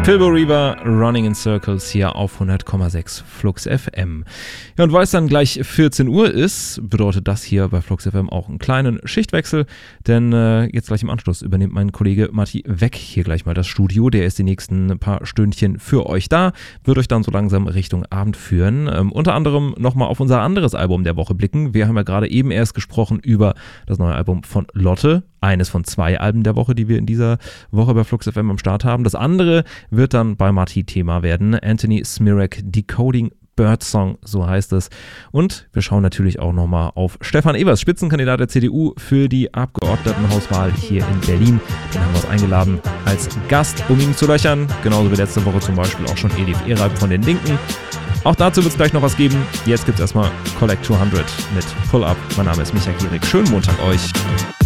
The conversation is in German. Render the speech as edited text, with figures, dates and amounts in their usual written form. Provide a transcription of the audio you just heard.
Pilbo Reaver, Running in Circles hier auf 100,6 Flux FM. Ja, und weil es dann gleich 14 Uhr ist, bedeutet das hier bei Flux FM auch einen kleinen Schichtwechsel, denn jetzt gleich im Anschluss übernimmt mein Kollege Matti Weck hier gleich mal das Studio. Der ist die nächsten paar Stündchen für euch da, wird euch dann so langsam Richtung Abend führen. Unter anderem nochmal auf unser anderes Album der Woche blicken. Wir haben ja gerade eben erst gesprochen über das neue Album von Lotte. Eines von 2 Alben der Woche, die wir in dieser Woche bei Flux FM am Start haben. Das andere wird dann bei Matti Thema werden. Anthony Smirek, Decoding Birdsong, so heißt es. Und wir schauen natürlich auch nochmal auf Stefan Evers, Spitzenkandidat der CDU für die Abgeordnetenhauswahl hier in Berlin. Den haben wir uns eingeladen als Gast, um ihn zu löchern. Genauso wie letzte Woche zum Beispiel auch schon Elif Eralb von den Linken. Auch dazu wird es gleich noch was geben. Jetzt gibt es erstmal Collect 200 mit Pull Up. Mein Name ist Micha Gierig. Schönen Montag euch.